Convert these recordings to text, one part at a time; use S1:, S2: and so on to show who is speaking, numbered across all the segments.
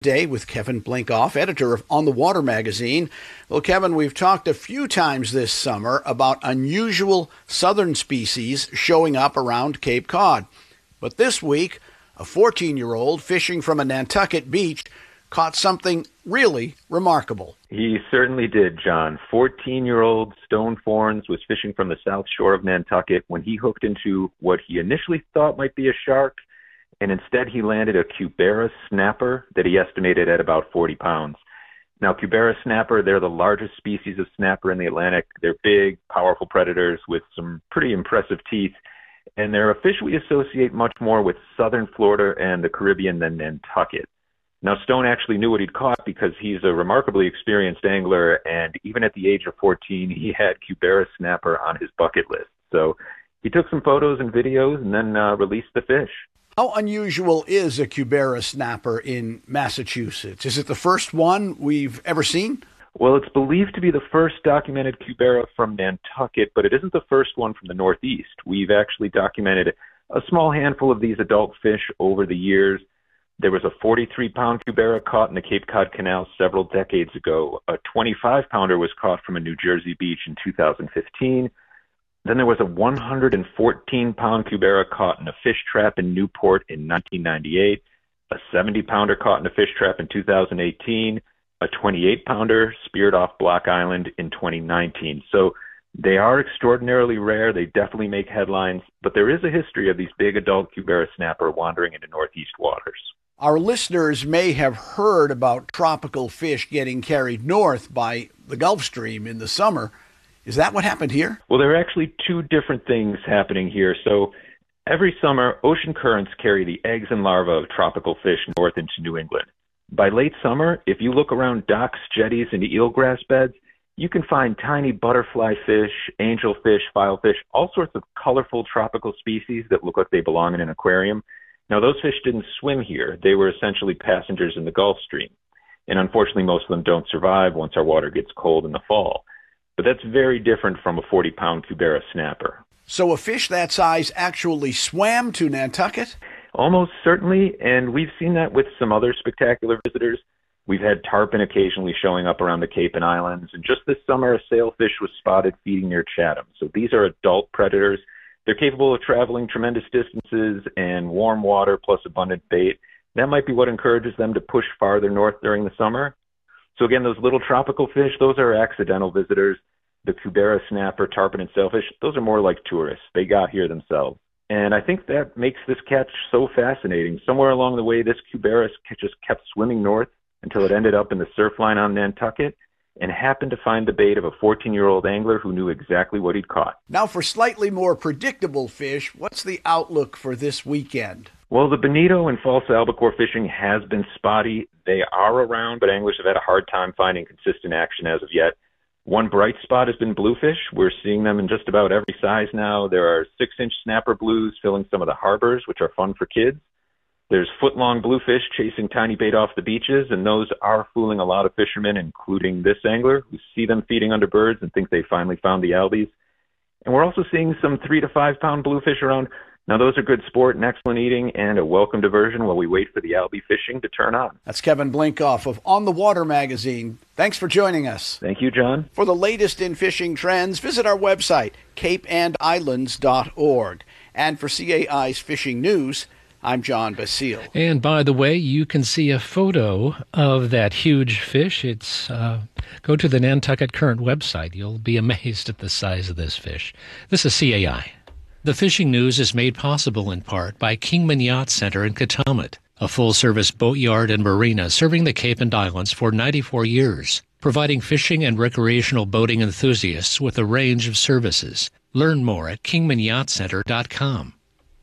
S1: Day with Kevin Blinkoff, editor of On the Water magazine. Well, Kevin, we've talked a few times this summer about unusual southern species showing up around Cape Cod. But this week, a 14-year-old fishing from a Nantucket beach caught something really remarkable.
S2: He certainly did, John. 14-year-old Stone Forns was fishing from the south shore of Nantucket when he hooked into what he initially thought might be a shark, and instead he landed a Cubera snapper that he estimated at about 40 pounds. Now, Cubera snapper, they're the largest species of snapper in the Atlantic. They're big, powerful predators with some pretty impressive teeth, and they're a fish we associate much more with southern Florida and the Caribbean than Nantucket. Now, Stone actually knew what he'd caught because he's a remarkably experienced angler, and even at the age of 14, he had Cubera snapper on his bucket list. So he took some photos and videos and then released the fish.
S1: How unusual is a Cubera snapper in Massachusetts? Is it the first one we've ever seen?
S2: Well, it's believed to be the first documented Cubera from Nantucket, but it isn't the first one from the Northeast. We've actually documented a small handful of these adult fish over the years. There was a 43-pound Cubera caught in the Cape Cod Canal several decades ago. A 25-pounder was caught from a New Jersey beach in 2015. Then there was a 114-pound Cubera caught in a fish trap in Newport in 1998, a 70-pounder caught in a fish trap in 2018, a 28-pounder speared off Block Island in 2019. So they are extraordinarily rare. They definitely make headlines, but there is a history of these big adult Cubera snapper wandering into Northeast waters.
S1: Our listeners may have heard about tropical fish getting carried north by the Gulf Stream in the summer. Is that what happened here?
S2: Well, there are actually two different things happening here. So every summer, ocean currents carry the eggs and larvae of tropical fish north into New England. By late summer, if you look around docks, jetties, and eelgrass beds, you can find tiny butterfly fish, angelfish, filefish, all sorts of colorful tropical species that look like they belong in an aquarium. Now, those fish didn't swim here. They were essentially passengers in the Gulf Stream. And unfortunately, most of them don't survive once our water gets cold in the fall. But that's very different from a 40-pound Cubera snapper.
S1: So a fish that size actually swam to Nantucket?
S2: Almost certainly, and we've seen that with some other spectacular visitors. We've had tarpon occasionally showing up around the Cape and Islands, and just this summer, a sailfish was spotted feeding near Chatham. So these are adult predators. They're capable of traveling tremendous distances, and warm water plus abundant bait, that might be what encourages them to push farther north during the summer. So again, those little tropical fish, those are accidental visitors. The Cubera snapper, tarpon, and sailfish, those are more like tourists. They got here themselves. And I think that makes this catch so fascinating. Somewhere along the way, this Cubera just kept swimming north until it ended up in the surf line on Nantucket and happened to find the bait of a 14-year-old angler who knew exactly what he'd caught.
S1: Now, for slightly more predictable fish, what's the outlook for this weekend?
S2: Well, the bonito and false albacore fishing has been spotty. They are around, but anglers have had a hard time finding consistent action as of yet. One bright spot has been bluefish. We're seeing them in just about every size now. There are 6-inch snapper blues filling some of the harbors, which are fun for kids. There's foot-long bluefish chasing tiny bait off the beaches, and those are fooling a lot of fishermen, including this angler, who see them feeding under birds and think they finally found the albies. And we're also seeing some 3 to 5 pound bluefish around. Now, those are good sport and excellent eating and a welcome diversion while we wait for the albie fishing to turn on.
S1: That's Kevin Blinkoff of On the Water magazine. Thanks for joining us.
S2: Thank you, John.
S1: For the latest in fishing trends, visit our website, capeandislands.org. And for CAI's Fishing News, I'm John Basile.
S3: And by the way, you can see a photo of that huge fish. It's go to the Nantucket Current website. You'll be amazed at the size of this fish. This is CAI. The Fishing News is made possible in part by Kingman Yacht Center in Katomet, a full-service boatyard and marina serving the Cape and Islands for 94 years, providing fishing and recreational boating enthusiasts with a range of services. Learn more at kingmanyachtcenter.com.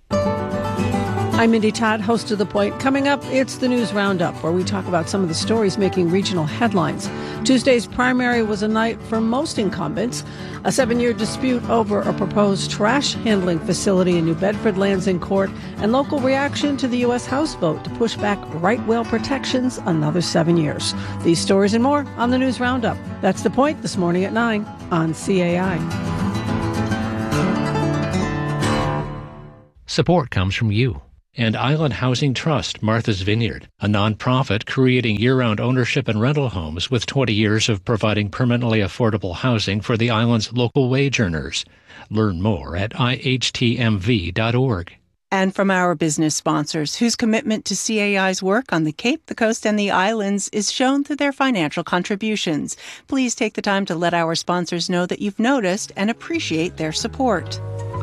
S4: I'm Mindy Todd, host of The Point. Coming up, it's the News Roundup, where we talk about some of the stories making regional headlines. Tuesday's primary was a night for most incumbents. A 7-year dispute over a proposed trash handling facility in New Bedford lands in court, and local reaction to the U.S. House vote to push back right whale protections another 7 years. These stories and more on the News Roundup. That's The Point this morning at 9 on CAI.
S3: Support comes from you and Island Housing Trust, Martha's Vineyard, a nonprofit creating year-round ownership and rental homes with 20 years of providing permanently affordable housing for the island's local wage earners. Learn more at ihtmv.org.
S5: And from our business sponsors, whose commitment to CAI's work on the Cape, the Coast, and the islands is shown through their financial contributions. Please take the time to let our sponsors know that you've noticed and appreciate their support.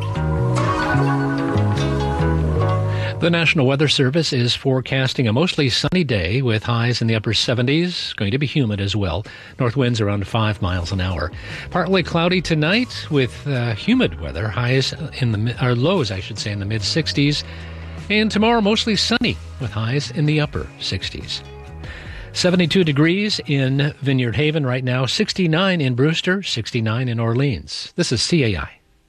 S3: The National Weather Service is forecasting a mostly sunny day with highs in the upper 70s. Going to be humid as well. North winds around 5 miles an hour. Partly cloudy tonight with humid weather. Highs lows, in the mid 60s. And tomorrow mostly sunny with highs in the upper 60s. 72 degrees in Vineyard Haven right now. 69 in Brewster. 69 in Orleans. This is CAI.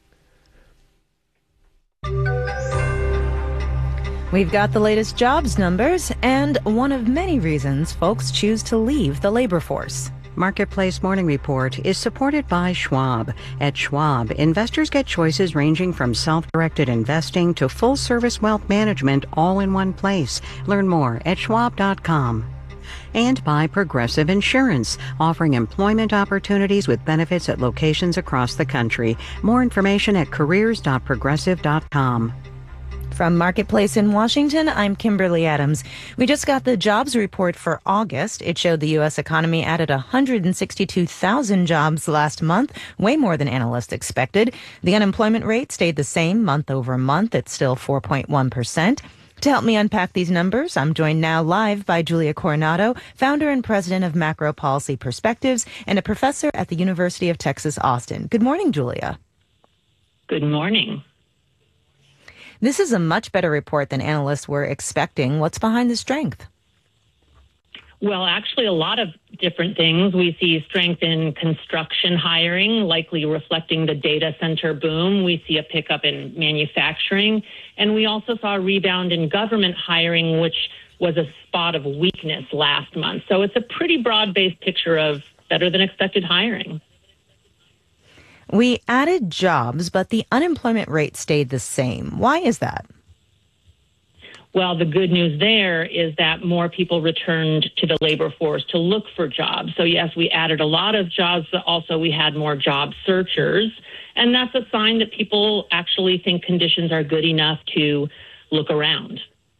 S6: We've got the latest jobs numbers and one of many reasons folks choose to leave the labor force.
S7: Marketplace Morning Report is supported by Schwab. At Schwab, investors get choices ranging from self-directed investing to full-service wealth management all in one place. Learn more at schwab.com. And by Progressive Insurance, offering employment opportunities with benefits at locations across the country. More information at careers.progressive.com.
S6: From Marketplace in Washington, I'm Kimberly Adams. We just got the jobs report for August. It showed the U.S. economy added 162,000 jobs last month, way more than analysts expected. The unemployment rate stayed the same month over month. It's still 4.1%. To help me unpack these numbers, I'm joined now live by Julia Coronado, founder and president of Macro Policy Perspectives and a professor at the University of Texas, Austin. Good morning, Julia.
S8: Good morning.
S6: This is a much better report than analysts were expecting. What's behind the strength?
S8: Well, actually, a lot of different things. We see strength in construction hiring, likely reflecting the data center boom. We see a pickup in manufacturing. And we also saw a rebound in government hiring, which was a spot of weakness last month. So it's a pretty broad-based picture of better than expected hiring.
S6: We added jobs, but the unemployment rate stayed the same. Why is that?
S8: Well, the good news there is that more people returned to the labor force to look for jobs. So, yes, we added a lot of jobs, but also we had more job searchers. And that's a sign that people actually think conditions are good enough to look around.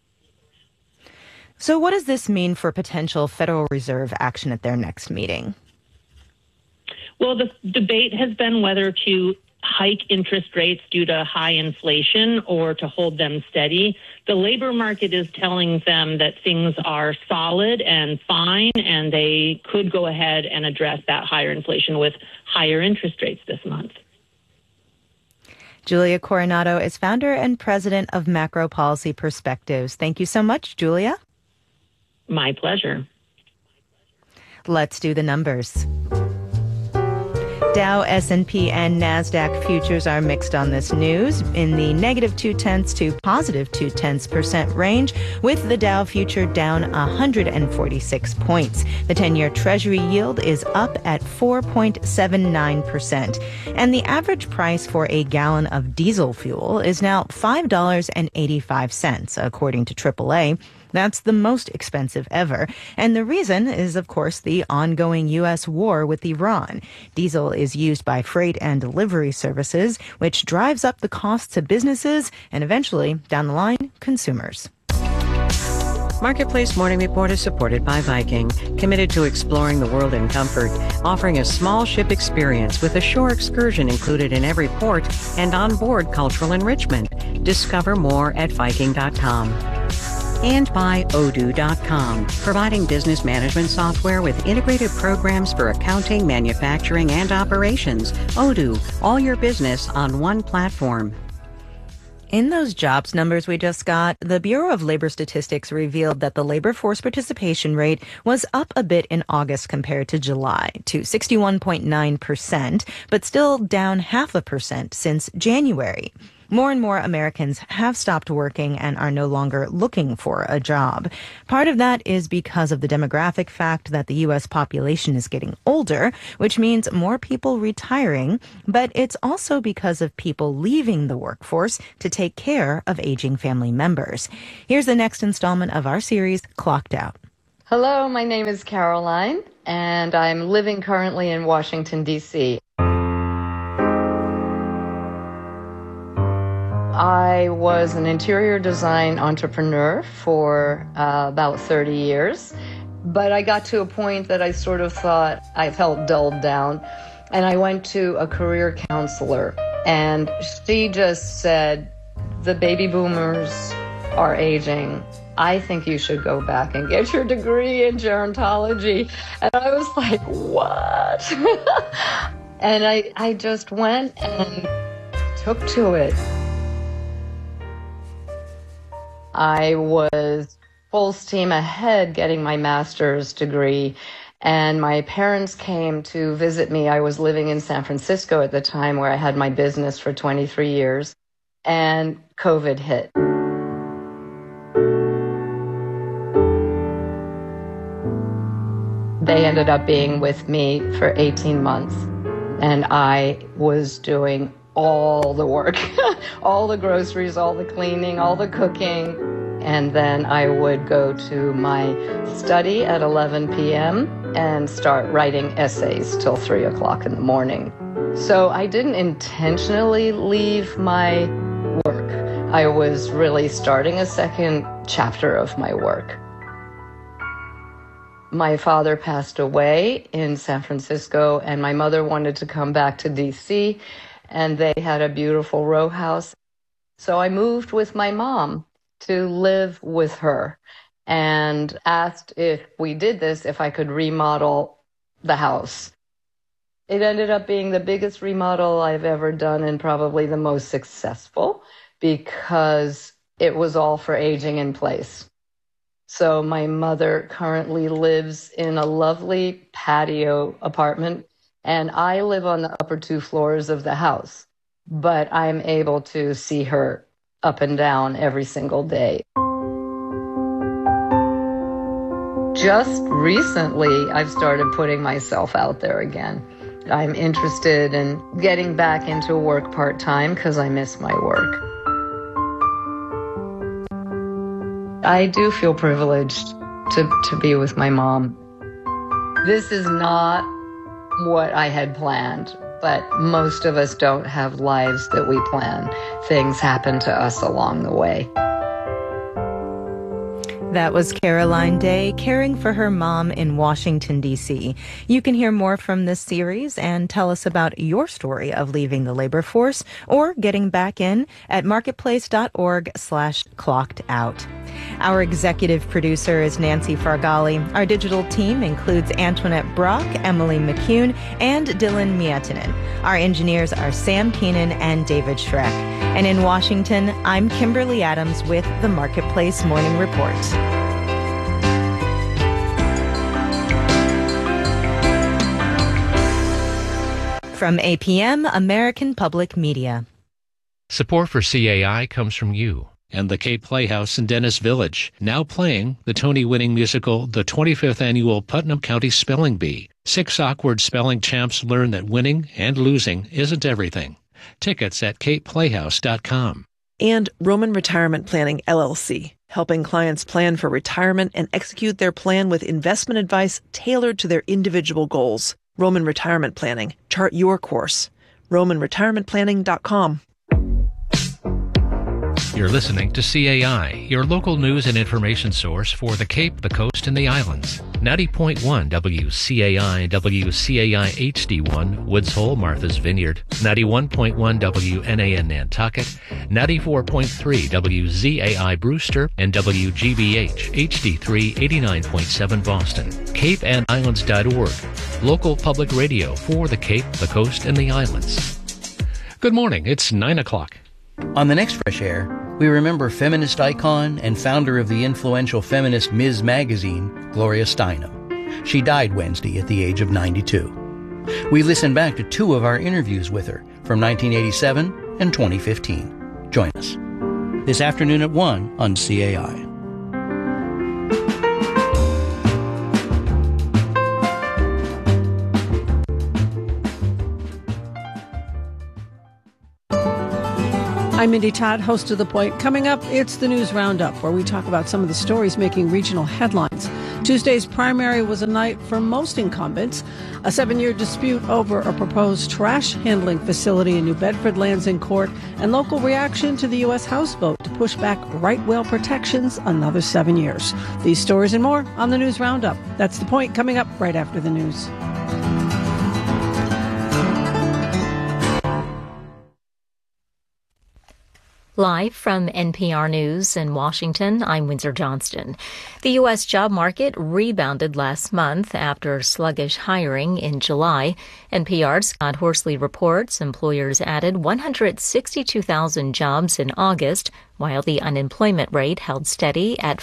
S6: So what does this mean for potential Federal Reserve action at their next meeting?
S8: Well, the debate has been whether to hike interest rates due to high inflation or to hold them steady. The labor market is telling them that things are solid and fine, and they could go ahead and address that higher inflation with higher interest rates this month.
S6: Julia Coronado is founder and president of Macro Policy Perspectives. Thank you so much, Julia.
S8: My pleasure.
S6: Let's do the numbers. Dow, S&P, and NASDAQ futures are mixed on this news in the negative 0.2 to positive 0.2% range, with the Dow future down 146 points. The 10-year Treasury yield is up at 4.79%. And the average price for a gallon of diesel fuel is now $5.85, according to AAA. That's the most expensive ever. And the reason is, of course, the ongoing U.S. war with Iran. Diesel is used by freight and delivery services, which drives up the costs to businesses and eventually, down the line, consumers.
S7: Marketplace Morning Report is supported by Viking, committed to exploring the world in comfort, offering a small ship experience with a shore excursion included in every port and onboard cultural enrichment. Discover more at Viking.com. And by Odoo.com, providing business management software with integrated programs for accounting, manufacturing, and operations. Odoo, all your business on one platform.
S6: In those jobs numbers we just got, the Bureau of Labor Statistics revealed that the labor force participation rate was up a bit in August compared to July, to 61.9%, but still down 0.5% since January. More and more Americans have stopped working and are no longer looking for a job. Part of that is because of the demographic fact that the U.S. population is getting older, which means more people retiring, but it's also because of people leaving the workforce to take care of aging family members. Here's the next installment of our series, Clocked Out.
S9: Hello, my name is Caroline, and I'm living currently in Washington, D.C. I was an interior design entrepreneur for about 30 years, but I got to a point that I sort of thought I felt dulled down, and I went to a career counselor, and she just said, the baby boomers are aging. I think you should go back and get your degree in gerontology. And I was like, what? And I just went and took to it. I was full steam ahead getting my master's degree, and my parents came to visit me. I was living in San Francisco at the time, where I had my business for 23 years, and COVID hit. They ended up being with me for 18 months, and I was doing all the work, all the groceries, all the cleaning, all the cooking. And then I would go to my study at 11 p.m. and start writing essays till 3 o'clock in the morning. So I didn't intentionally leave my work. I was really starting a second chapter of my work. My father passed away in San Francisco, and my mother wanted to come back to D.C., and they had a beautiful row house. So I moved with my mom to live with her and asked if we did this, if I could remodel the house. It ended up being the biggest remodel I've ever done and probably the most successful because it was all for aging in place. So my mother currently lives in a lovely patio apartment, and I live on the upper 2 floors of the house, but I'm able to see her up and down every single day. Just recently, I've started putting myself out there again. I'm interested in getting back into work part-time because I miss my work. I do feel privileged to be with my mom. This is not what I had planned, but most of us don't have lives that we plan. Things happen to us along the way.
S6: That was Caroline Day caring for her mom in Washington, D.C. You can hear more from this series and tell us about your story of leaving the labor force or getting back in at marketplace.org/clockedout. Our executive producer is Nancy Fargali. Our digital team includes Antoinette Brock, Emily McCune, and Dylan Mietinen. Our engineers are Sam Keenan and David Schreck. And in Washington, I'm Kimberly Adams with the Marketplace Morning Report. From APM, American Public Media.
S3: Support for CAI comes from you and the Cape Playhouse in Dennis Village, now playing the Tony-winning musical, the 25th Annual Putnam County Spelling Bee. 6 awkward spelling champs learn that winning and losing isn't everything. Tickets at capeplayhouse.com.
S10: And Roman Retirement Planning, LLC, helping clients plan for retirement and execute their plan with investment advice tailored to their individual goals. Roman Retirement Planning. Chart your course. RomanRetirementPlanning.com.
S3: You're listening to CAI, your local news and information source for the Cape, the Coast, and the Islands. 90.1 WCAI, WCAI HD1, Woods Hole, Martha's Vineyard. 91.1 WNAN Nantucket. 94.3 WZAI Brewster, and WGBH HD3 89.7 Boston. CapeandIslands.org, local public radio for the Cape, the Coast, and the Islands. Good morning. It's 9 o'clock.
S11: On the next Fresh Air, we remember feminist icon and founder of the influential feminist Ms. magazine, Gloria Steinem. She died Wednesday at the age of 92. We listen back to 2 of our interviews with her from 1987 and 2015. Join us this afternoon at 1 on CAI.
S4: I'm Mindy Todd, host of The Point. Coming up, it's the News Roundup, where we talk about some of the stories making regional headlines. Tuesday's primary was a night for most incumbents. A 7-year dispute over a proposed trash handling facility in New Bedford lands in court, and local reaction to the U.S. House vote to push back right whale protections another 7 years. These stories and more on the News Roundup. That's The Point, coming up right after the news.
S12: Live from NPR News in Washington, I'm Windsor Johnston. The U.S. job market rebounded last month after sluggish hiring in July. NPR's Scott Horsley reports employers added 162,000 jobs in August, while the unemployment rate held steady at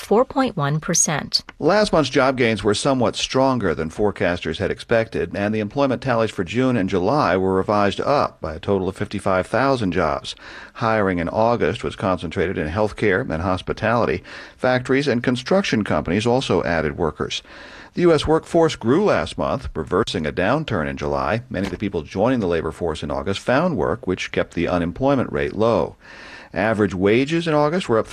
S12: 4.1%.
S13: Last month's job gains were somewhat stronger than forecasters had expected, and the employment tallies for June and July were revised up by a total of 55,000 jobs. Hiring in August was concentrated in healthcare and hospitality. Factories and construction companies also added workers. The U.S. workforce grew last month, reversing a downturn in July. Many of the people joining the labor force in August found work, which kept the unemployment rate low. Average wages in August were up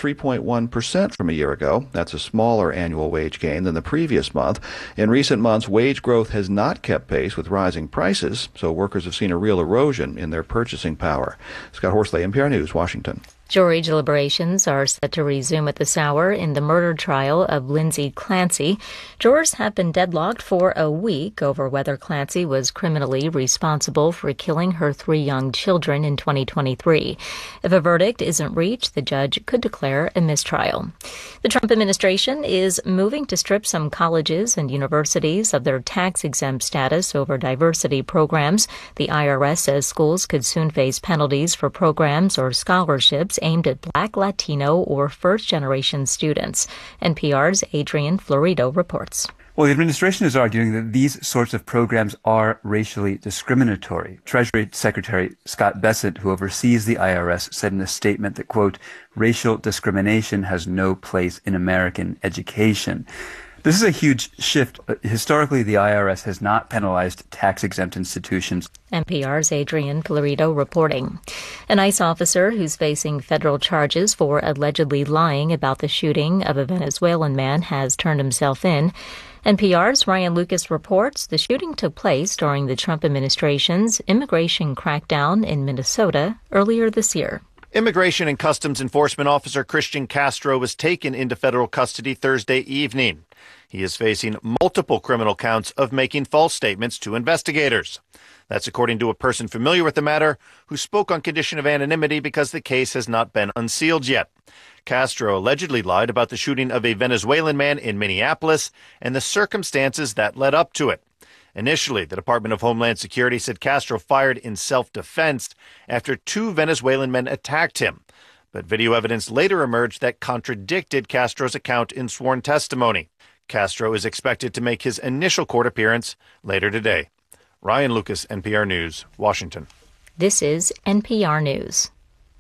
S13: 3.1% from a year ago. That's a smaller annual wage gain than the previous month. In recent months, wage growth has not kept pace with rising prices, so workers have seen a real erosion in their purchasing power. Scott Horsley, NPR News, Washington.
S12: Jury deliberations are set to resume at this hour in the murder trial of Lindsay Clancy. Jurors have been deadlocked for a week over whether Clancy was criminally responsible for killing her 3 young children in 2023. If a verdict isn't reached, the judge could declare a mistrial. The Trump administration is moving to strip some colleges and universities of their tax-exempt status over diversity programs. The IRS says schools could soon face penalties for programs or scholarships aimed at Black, Latino, or first-generation students. NPR's Adrian Florido reports.
S14: Well, the administration is arguing that these sorts of programs are racially discriminatory. Treasury Secretary Scott Bessent, who oversees the IRS, said in a statement that, quote, racial discrimination has no place in American education. This is a huge shift. Historically, the IRS has not penalized tax-exempt institutions.
S12: NPR's Adrian Florido reporting. An ICE officer who's facing federal charges for allegedly lying about the shooting of a Venezuelan man has turned himself in. NPR's Ryan Lucas reports the shooting took place during the Trump administration's immigration crackdown in Minnesota earlier this year.
S15: Immigration and Customs Enforcement Officer Christian Castro was taken into federal custody Thursday evening. He is facing multiple criminal counts of making false statements to investigators. That's according to a person familiar with the matter who spoke on condition of anonymity because the case has not been unsealed yet. Castro allegedly lied about the shooting of a Venezuelan man in Minneapolis and the circumstances that led up to it. Initially, the Department of Homeland Security said Castro fired in self-defense after 2 Venezuelan men attacked him. But video evidence later emerged that contradicted Castro's account in sworn testimony. Castro is expected to make his initial court appearance later today. Ryan Lucas, NPR News, Washington.
S12: This is NPR News.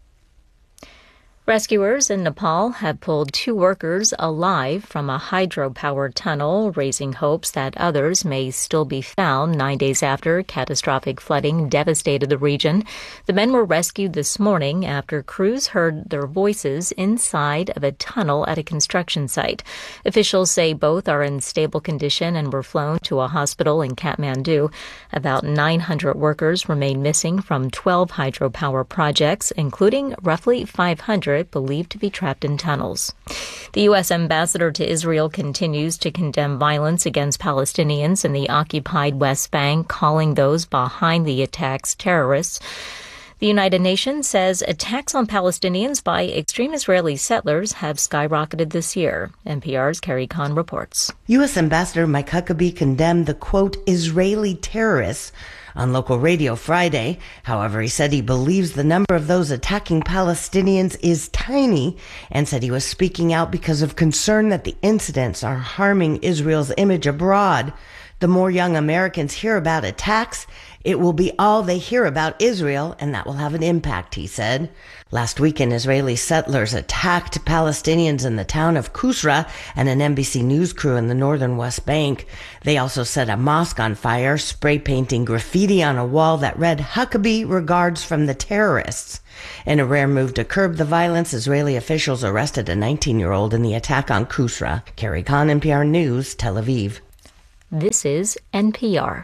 S12: Rescuers in Nepal have pulled 2 workers alive from a hydropower tunnel, raising hopes that others may still be found 9 days after catastrophic flooding devastated the region. The men were rescued this morning after crews heard their voices inside of a tunnel at a construction site. Officials say both are in stable condition and were flown to a hospital in Kathmandu. About 900 workers remain missing from 12 hydropower projects, including roughly 500 believed to be trapped in tunnels. The U.S. ambassador to Israel continues to condemn violence against Palestinians in the occupied West Bank, calling those behind the attacks terrorists. The United Nations says attacks on Palestinians by extreme Israeli settlers have skyrocketed this year. NPR's Carrie Kahn reports.
S16: U.S. Ambassador Mike Huckabee condemned the, quote, Israeli terrorists on local radio Friday. However, he said he believes the number of those attacking Palestinians is tiny and said he was speaking out because of concern that the incidents are harming Israel's image abroad. The more young Americans hear about attacks, it will be all they hear about Israel, and that will have an impact, he said. Last weekend, Israeli settlers attacked Palestinians in the town of Kusra and an NBC News crew in the northern West Bank. They also set a mosque on fire, spray painting graffiti on a wall that read, "Huckabee regards from the terrorists." In a rare move to curb the violence, Israeli officials arrested a 19-year-old in the attack on Kusra. Carrie Kahn, NPR News, Tel Aviv.
S12: This is NPR.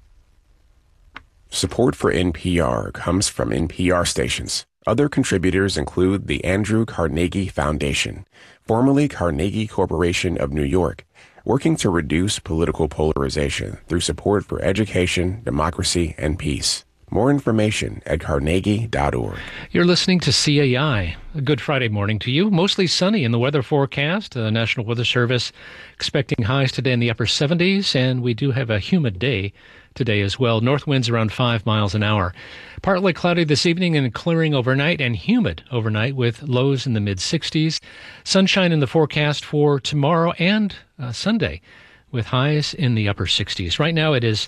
S17: Support for NPR comes from NPR stations. Other contributors include the Andrew Carnegie Foundation, formerly Carnegie Corporation of New York, working to reduce political polarization through support for education, democracy, and peace. More information at carnegie.org.
S3: You're listening to CAI. A good Friday morning to you. Mostly sunny in the weather forecast. The National Weather Service expecting highs today in the upper 70s, and we do have a humid day today as well. North winds around 5 miles an hour. Partly cloudy this evening and clearing overnight, and humid overnight with lows in the mid-60s. Sunshine in the forecast for tomorrow and Sunday with highs in the upper 60s. Right now it is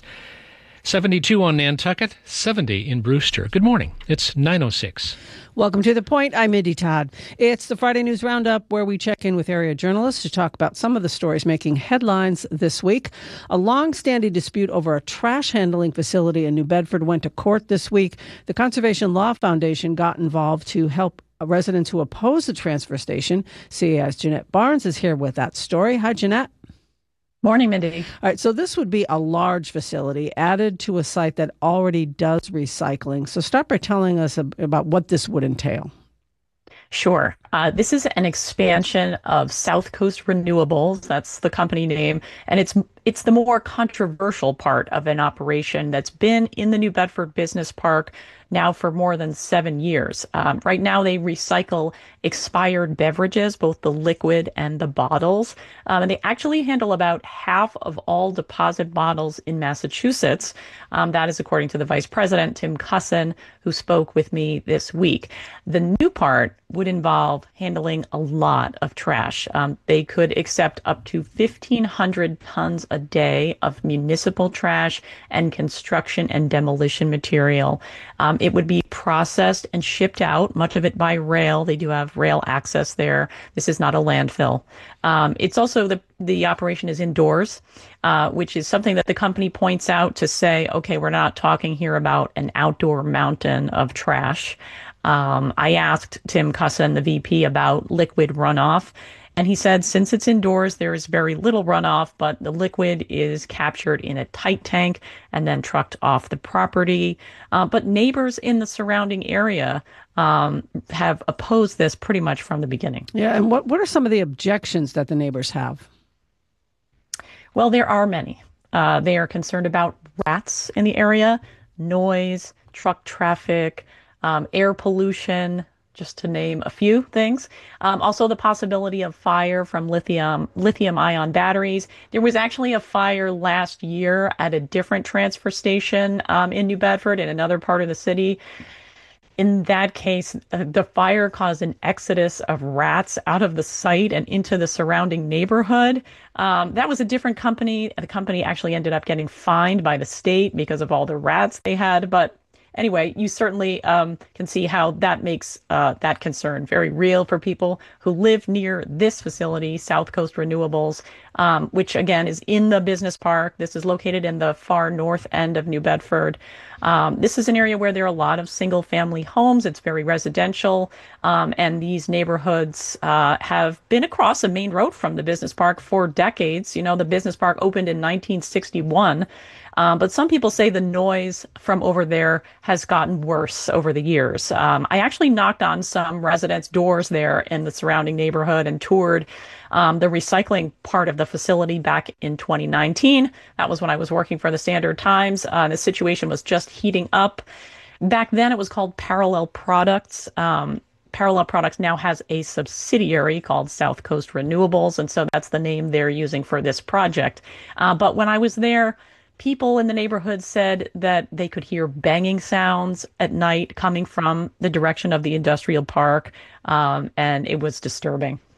S3: 72 on Nantucket, 70 in Brewster. Good morning. It's 9:06.
S4: Welcome to The Point. I'm Mindy Todd. It's the Friday News Roundup where we check in with area journalists to talk about some of the stories making headlines this week. A long-standing dispute over a trash handling facility in New Bedford went to court this week. The Conservation Law Foundation got involved to help residents who oppose the transfer station. CAI's Jeanette Barnes is here with that story. Hi, Jeanette.
S18: Morning, Mindy.
S4: All right, so this would be a large facility added to a site that already does recycling. So start by telling us about what this would entail.
S18: Sure. This is an expansion of South Coast Renewables. That's the company name. And it's the more controversial part of an operation that's been in the New Bedford Business Park now for more than 7 years. Right now, they recycle expired beverages, both the liquid and the bottles. And they actually handle about half of all deposit bottles in Massachusetts. That is according to the vice president, Tim Cusson, who spoke with me this week. The new part would involve handling a lot of trash. They could accept up to 1,500 tons a day of municipal trash and construction and demolition material. It would be processed and shipped out, much of it by rail. They do have rail access there. This is not a landfill. It's also the operation is indoors, which is something that the company points out to say, okay, we're not talking here about an outdoor mountain of trash. I asked Tim Cusson, the VP, about liquid runoff. And he said, since it's indoors, there is very little runoff, but the liquid is captured in a tight tank and then trucked off the property. But neighbors in the surrounding area have opposed this pretty much from the beginning.
S4: Yeah, and what are some of the objections that the neighbors have?
S18: Well, there are many. They are concerned about rats in the area, noise, truck traffic, air pollution, just to name a few things. Also the possibility of fire from lithium-ion batteries. There was actually a fire last year at a different transfer station in New Bedford in another part of the city. In that case, the fire caused an exodus of rats out of the site and into the surrounding neighborhood. That was a different company. The company actually ended up getting fined by the state because of all the rats they had. But anyway, you certainly can see how that makes that concern very real for people who live near this facility, South Coast Renewables, which again is in the business park. This is located in the far north end of New Bedford. This is an area where there are a lot of single family homes. It's very residential. And these neighborhoods have been across a main road from the business park for decades. You know, the business park opened in 1961. But some people say the noise from over there has gotten worse over the years. I actually knocked on some residents' doors there in the surrounding neighborhood and toured the recycling part of the facility back in 2019. That was when I was working for the Standard Times. The situation was just heating up. Back then, it was called Parallel Products. Parallel Products now has a subsidiary called South Coast Renewables, and so that's the name they're using for this project. But when I was there, people in the neighborhood said that they could hear banging sounds at night coming from the direction of the industrial park, and it was disturbing.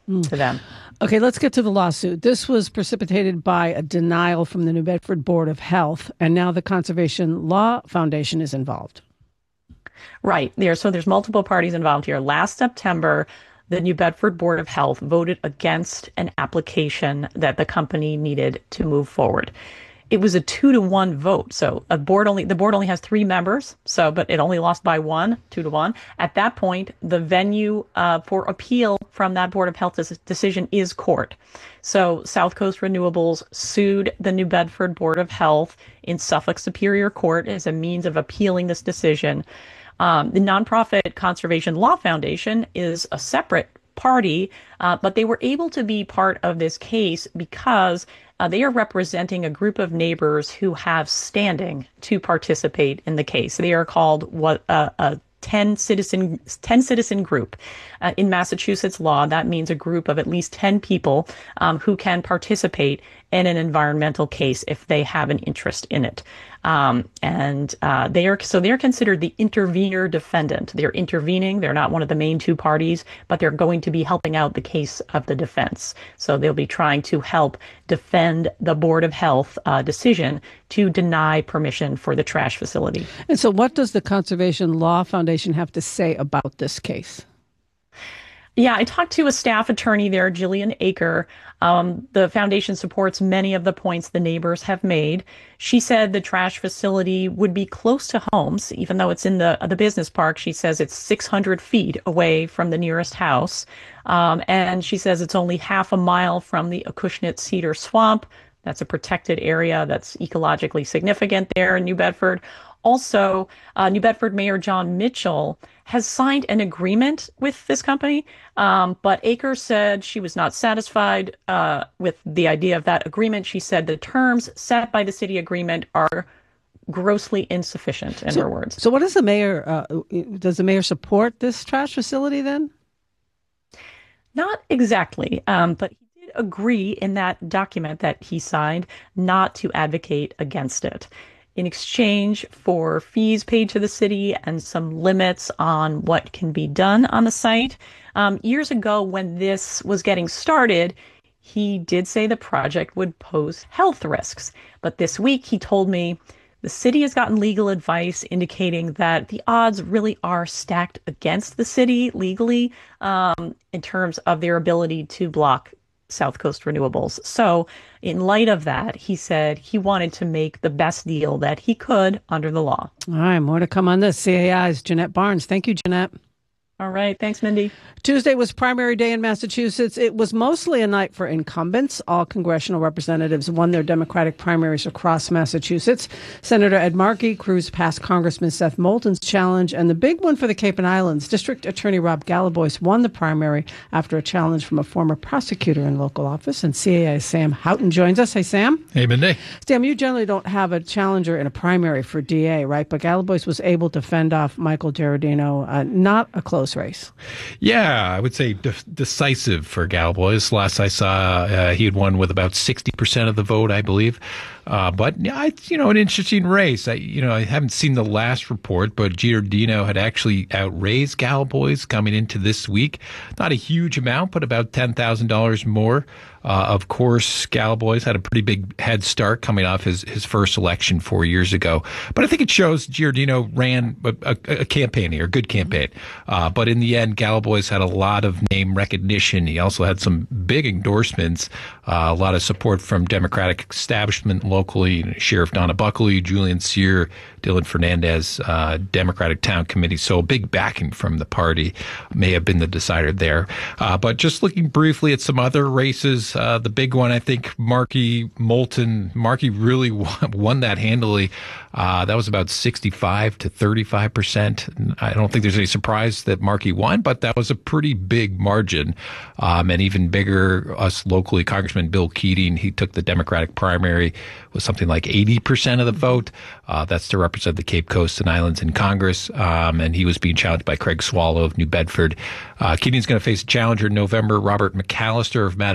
S18: to them.
S4: Okay, let's get to the lawsuit. This was precipitated by a denial from the New Bedford Board of Health, and now the Conservation Law Foundation is involved.
S18: Right. So there's multiple parties involved here. Last September, the New Bedford Board of Health voted against an application that the company needed to move forward. It was a 2-to-1 vote. So the board only has 3 members. But it only lost by 1, 2-to-1. At that point, the venue for appeal from that Board of Health decision is court. So South Coast Renewables sued the New Bedford Board of Health in Suffolk Superior Court as a means of appealing this decision. The nonprofit Conservation Law Foundation is a separate party, but they were able to be part of this case because they are representing a group of neighbors who have standing to participate in the case. They are called a 10 citizen group. In Massachusetts law, that means a group of at least 10 people who can participate in an environmental case if they have an interest in it. They are considered the intervener defendant. They're intervening. They're not one of the main 2 parties, but they're going to be helping out the case of the defense. So they'll be trying to help defend the Board of Health decision to deny permission for the trash facility.
S4: And so what does the Conservation Law Foundation have to say about this case?
S18: Yeah, I talked to a staff attorney there, Jillian Aker. The foundation supports many of the points the neighbors have made. She said the trash facility would be close to homes, even though it's in the business park. She says it's 600 feet away from the nearest house. And she says it's only half a mile from the Acushnet Cedar Swamp. That's a protected area that's ecologically significant there in New Bedford. Also, New Bedford Mayor John Mitchell has signed an agreement with this company, but Aker said she was not satisfied with the idea of that agreement. She said the terms set by the city agreement are grossly insufficient, in her words.
S4: So what does the mayor support this trash facility then?
S18: Not exactly, but he did agree in that document that he signed not to advocate against it. In exchange for fees paid to the city and some limits on what can be done on the site. Years ago, when this was getting started, he did say the project would pose health risks. But this week, he told me the city has gotten legal advice indicating that the odds really are stacked against the city legally in terms of their ability to block South Coast Renewables. So in light of that, he said he wanted to make the best deal that he could under the law.
S4: All right, more to come on this. CAI's Jeanette Barnes. Thank you, Jeanette.
S18: All right. Thanks, Mindy.
S4: Tuesday was primary day in Massachusetts. It was mostly a night for incumbents. All congressional representatives won their Democratic primaries across Massachusetts. Senator Ed Markey cruised past Congressman Seth Moulton's challenge. And the big one for the Cape and Islands, District Attorney Rob Galabois won the primary after a challenge from a former prosecutor in local office. And CAI's Sam Houghton joins us. Hey, Sam.
S19: Hey, Mindy.
S4: Sam, you generally don't have a challenger in a primary for DA, right? But Galabois was able to fend off Michael Giardino, not a close race.
S19: Yeah, I would say decisive for Galabois. Last I saw, he had won with about 60% of the vote, I believe. But an interesting race. I haven't seen the last report, but Giardino had actually outraised Galabois coming into this week. Not a huge amount, but about $10,000 more. Of course, Galabois had a pretty big head start coming off his first election 4 years ago. But I think it shows Giardino ran a campaign here, a good campaign. But in the end, Galabois had a lot of name recognition. He also had some big endorsements, a lot of support from Democratic establishment locally, Sheriff Donna Buckley, Julian Cyr, Dylan Fernandez, Democratic Town Committee. So a big backing from the party may have been the decider there. But just looking briefly at some other races, the big one, I think, Moulton. Markey really won that handily. That was about 65 to 35%. I don't think there's any surprise that Markey won, but that was a pretty big margin. And even bigger, us locally, Congressman Bill Keating, he took the Democratic primary with something like 80% of the vote. That's to represent the Cape Coast and Islands in Congress. And he was being challenged by Craig Swallow of New Bedford. Keating's going to face a challenger in November, Robert McAllister of Mattapoisett.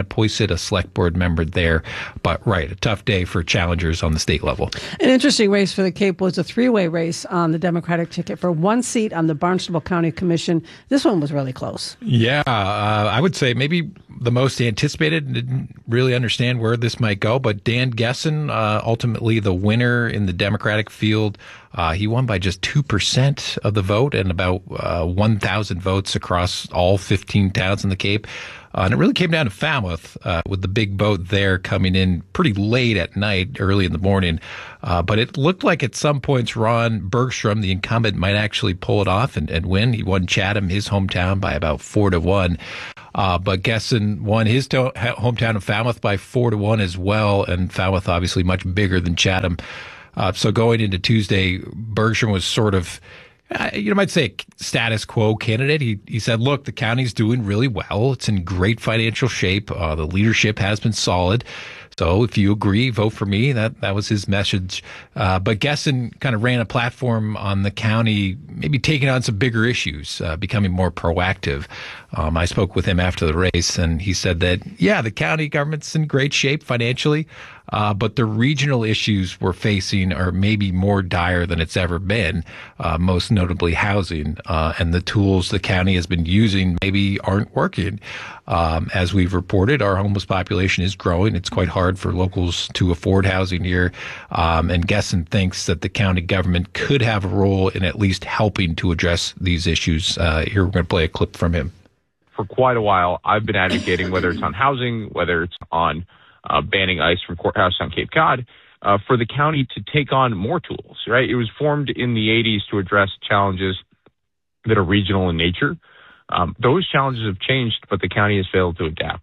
S19: elected a select board member there. But right, a tough day for challengers on the state level.
S4: An interesting race for the Cape was a three-way race on the Democratic ticket for one seat on the Barnstable County Commission. This one was really close.
S19: Yeah, I would say maybe the most anticipated. Didn't really understand where this might go, but Dan Gessen, ultimately the winner in the Democratic field. He won by just 2% of the vote and about 1,000 votes across all 15 towns in the Cape. And it really came down to Falmouth, with the big vote there coming in pretty late at night, early in the morning. But it looked like at some points Ron Bergstrom, the incumbent, might actually pull it off and win. He won Chatham, his hometown, by about 4-1. But Gessen won his hometown of Falmouth by 4-1 as well. And Falmouth obviously much bigger than Chatham. So going into Tuesday, Bergstrom was sort of, you might say, a status quo candidate. He said, look, the county's doing really well. It's in great financial shape. The leadership has been solid. So if you agree, vote for me. That was his message. But Gessen kind of ran a platform on the county, maybe taking on some bigger issues, becoming more proactive. I spoke with him after the race, and he said that, yeah, the county government's in great shape financially, but the regional issues we're facing are maybe more dire than it's ever been, most notably housing, and the tools the county has been using maybe aren't working. As we've reported, our homeless population is growing. It's quite hard for locals to afford housing here. And Gessen thinks that the county government could have a role in at least helping to address these issues. Here we're going to play a clip from him.
S20: For quite a while, I've been advocating, whether it's on housing, whether it's on banning ICE from Courthouse on Cape Cod, for the county to take on more tools, right? It was formed in the 80s to address challenges that are regional in nature. Those challenges have changed, but the county has failed to adapt.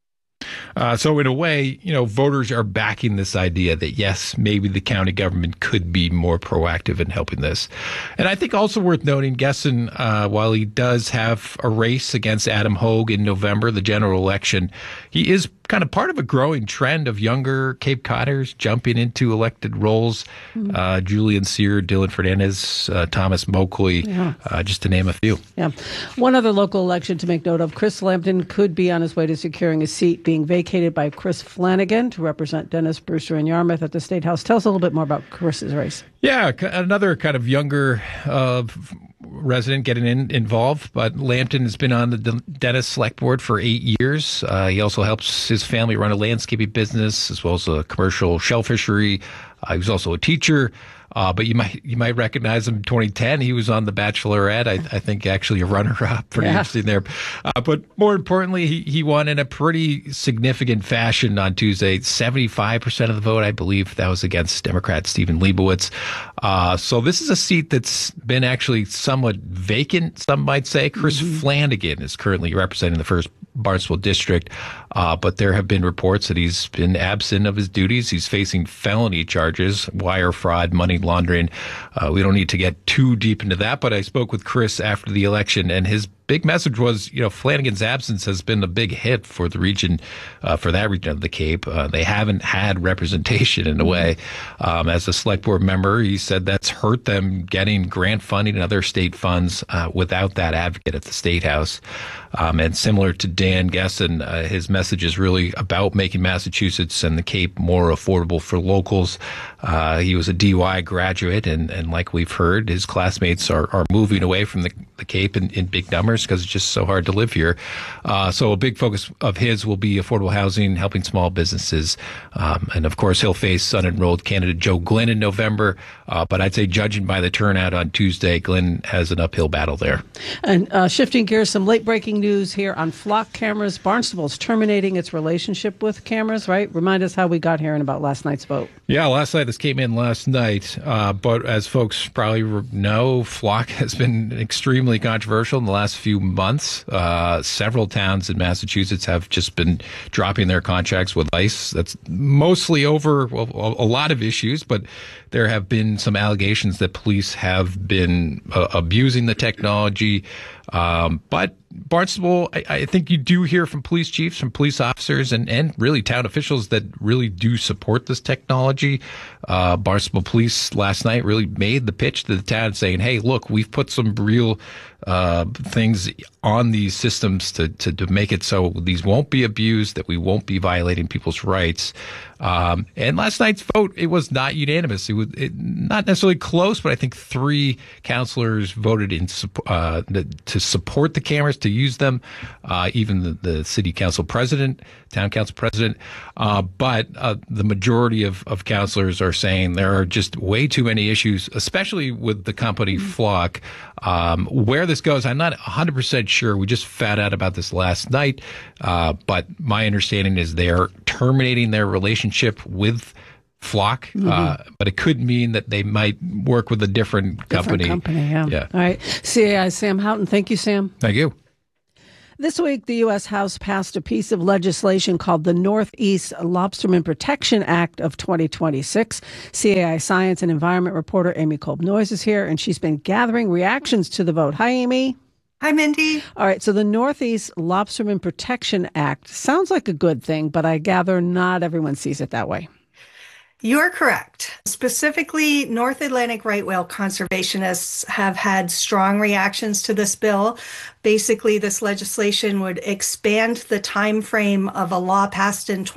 S19: So in a way, voters are backing this idea that, yes, maybe the county government could be more proactive in helping this. And I think also worth noting, Gessen, while he does have a race against Adam Hogue in November, the general election, he is kind of part of a growing trend of younger Cape Codders jumping into elected roles. Julian Sear, Dylan Fernandez, Thomas Moakley, just to name a few.
S4: Yeah. One other local election to make note of, Chris Lambton could be on his way to securing a seat being vacated by Chris Flanagan to represent Dennis Brewster in Yarmouth at the State House. Tell us a little bit more about Chris's race.
S19: Yeah, another kind of younger resident getting involved, but Lambton has been on the Dennis Select Board for 8 years. He also helps his family run a landscaping business as well as a commercial shell fishery. He was also a teacher. But you might recognize him in 2010. He was on The Bachelorette. I think actually a runner-up. Pretty interesting there. But more importantly, he won in a pretty significant fashion on Tuesday. 75% of the vote, I believe, that was against Democrat Stephen Leibowitz. So this is a seat that's been actually somewhat vacant, some might say. Chris Flanagan is currently representing the 1st Barnstable District, but there have been reports that he's been absent of his duties. He's facing felony charges, wire fraud, money laundering. We don't need to get too deep into that, but I spoke with Chris after the election, and his big message was, Flanagan's absence has been a big hit for the region, for that region of the Cape. They haven't had representation in a way. As a select board member, he said that's hurt them getting grant funding and other state funds without that advocate at the State House. And similar to Dan Gessen, his message is really about making Massachusetts and the Cape more affordable for locals. He was a DY graduate, and like we've heard, his classmates are moving away from the Cape in big numbers because it's just so hard to live here. So a big focus of his will be affordable housing, helping small businesses. And of course, he'll face unenrolled candidate Joe Glynn in November. But I'd say judging by the turnout on Tuesday, Glynn has an uphill battle there.
S4: And shifting gears, some late breaking news here on flock cameras. Barnstable's terminating its relationship with cameras, right? Remind us how we got here and about last night's vote.
S19: Yeah, last night, this came in last night. But as folks probably know, flock has been extremely controversial in the last few months. Several towns in Massachusetts have just been dropping their contracts with ICE. That's mostly over a lot of issues, but there have been some allegations that police have been abusing the technology. But Barnstable, I think you do hear from police chiefs, from police officers, and really town officials that really do support this technology. Barnstable Police last night really made the pitch to the town saying, hey, look, we've put some real things on these systems to make it so these won't be abused, that we won't be violating people's rights. And last night's vote, it was not unanimous. It was not necessarily close, but I think 3 councilors voted to support the cameras, to use them, even the city council president, town council president. But the majority of councilors are saying there are just way too many issues, especially with the company Flock. Where this goes, I'm not 100% sure. We just found out about this last night. But my understanding is they're terminating their relationship with Flock, but it could mean that they might work with a different company.
S4: Yeah. All right. CAI Sam Houghton. Thank you, Sam.
S19: Thank you.
S4: This week, the U.S. House passed a piece of legislation called the Northeast Lobsterman Protection Act of 2026. CAI Science and Environment reporter Amy Kolb-Noyes is here, and she's been gathering reactions to the vote. Hi, Amy.
S21: Hi, Mindy.
S4: All right, so the Northeast Lobsterman Protection Act sounds like a good thing, but I gather not everyone sees it that way.
S21: You are correct. Specifically, North Atlantic right whale conservationists have had strong reactions to this bill. Basically, this legislation would expand the time frame of a law passed in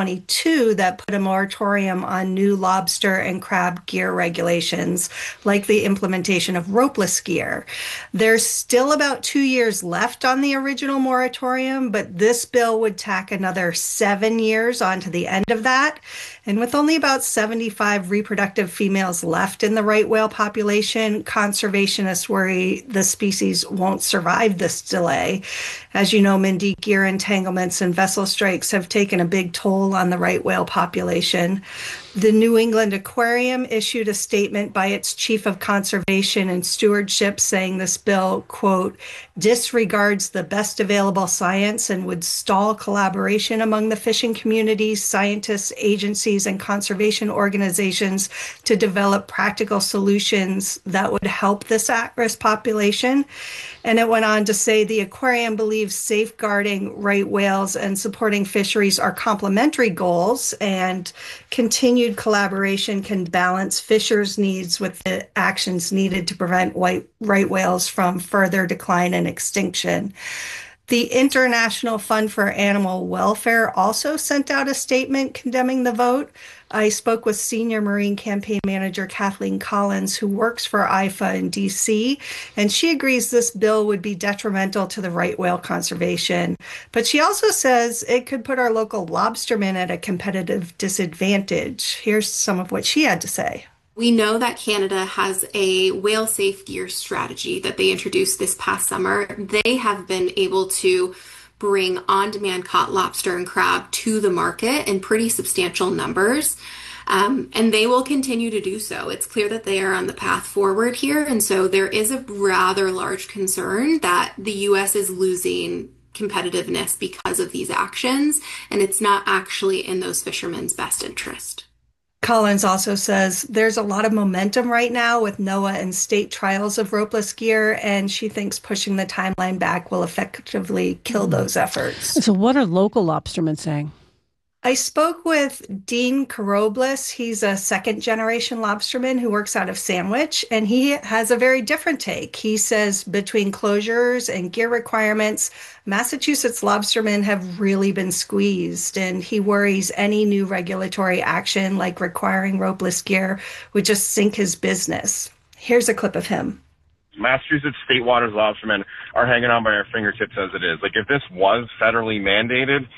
S21: 2022 that put a moratorium on new lobster and crab gear regulations, like the implementation of ropeless gear. There's still about 2 years left on the original moratorium, but this bill would tack another 7 years onto the end of that. And with only about 75 reproductive females left in the right whale population, conservationists worry the species won't survive this delay. As you know, Mindy, gear entanglements and vessel strikes have taken a big toll on the right whale population. The New England Aquarium issued a statement by its chief of conservation and stewardship saying this bill, quote, disregards the best available science and would stall collaboration among the fishing communities, scientists, agencies, and conservation organizations to develop practical solutions that would help this at-risk population. And it went on to say the aquarium believes safeguarding right whales and supporting fisheries are complementary goals, and continued collaboration can balance fishers' needs with the actions needed to prevent right whales from further decline and extinction. The International Fund for Animal Welfare also sent out a statement condemning the vote. I spoke with senior marine campaign manager Kathleen Collins, who works for IFA in DC, and she agrees this bill would be detrimental to the right whale conservation. But she also says it could put our local lobstermen at a competitive disadvantage. Here's some of what she had to say.
S22: We know that Canada has a whale safe gear strategy that they introduced this past summer. They have been able to bring on-demand caught lobster and crab to the market in pretty substantial numbers. And they will continue to do so. It's clear that they are on the path forward here. And so there is a rather large concern that the U.S. is losing competitiveness because of these actions. And it's not actually in those fishermen's best interest.
S21: Collins also says there's a lot of momentum right now with NOAA and state trials of ropeless gear, and she thinks pushing the timeline back will effectively kill those efforts.
S4: So what are local lobstermen saying?
S21: I spoke with Dean Carobles. He's a second-generation lobsterman who works out of Sandwich, and he has a very different take. He says between closures and gear requirements, Massachusetts lobstermen have really been squeezed, and he worries any new regulatory action like requiring ropeless gear would just sink his business. Here's a clip of him.
S23: Massachusetts state waters lobstermen are hanging on by our fingertips as it is. Like, if this was federally mandated,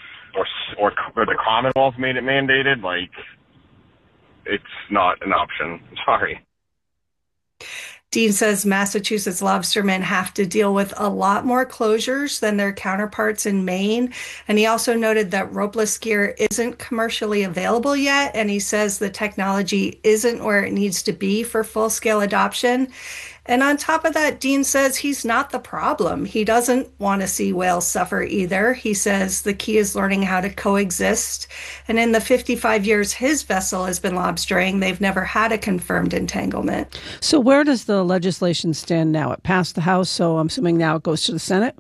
S23: or the Commonwealth made it mandated, like, it's not an option. Sorry.
S21: Dean says Massachusetts lobstermen have to deal with a lot more closures than their counterparts in Maine. And he also noted that ropeless gear isn't commercially available yet. And he says the technology isn't where it needs to be for full-scale adoption. And on top of that, Dean says he's not the problem. He doesn't want to see whales suffer either. He says the key is learning how to coexist. And in the 55 years his vessel has been lobstering, they've never had a confirmed entanglement.
S4: So where does the legislation stand now? It passed the House, so I'm assuming now it goes to the Senate?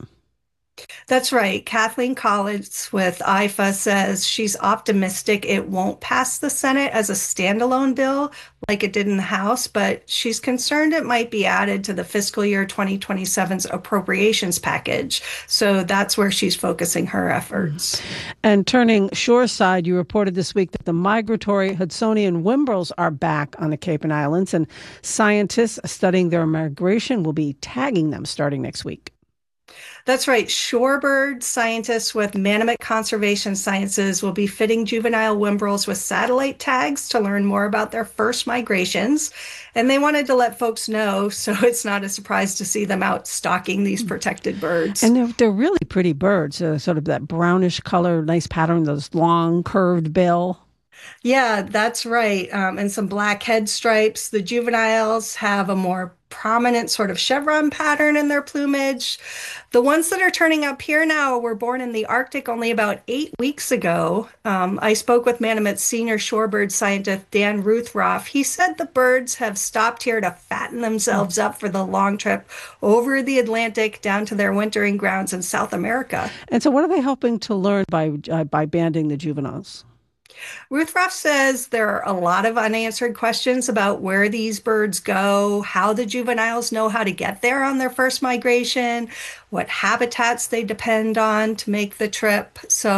S21: That's right. Kathleen Collins with IFA says she's optimistic it won't pass the Senate as a standalone bill like it did in the House, but she's concerned it might be added to the fiscal year 2027's appropriations package. So that's where she's focusing her efforts.
S4: And turning shoreside, you reported this week that the migratory Hudsonian whimbrels are back on the Cape and Islands, and scientists studying their migration will be tagging them starting next week.
S21: That's right. Shorebird scientists with Manomet Conservation Sciences will be fitting juvenile whimbrels with satellite tags to learn more about their first migrations. And they wanted to let folks know so it's not a surprise to see them out stalking these protected birds.
S4: And they're really pretty birds, sort of that brownish color, nice pattern, those long curved bill.
S21: Yeah, that's right. And some black head stripes. The juveniles have a more prominent sort of chevron pattern in their plumage. The ones that are turning up here now were born in the Arctic only about 8 weeks ago. I spoke with Manomet's senior shorebird scientist, Dan Ruthroff. He said the birds have stopped here to fatten themselves up for the long trip over the Atlantic down to their wintering grounds in South America.
S4: And so what are they hoping to learn by banding the juveniles?
S21: Ruthroff says there are a lot of unanswered questions about where these birds go, how the juveniles know how to get there on their first migration, what habitats they depend on to make the trip.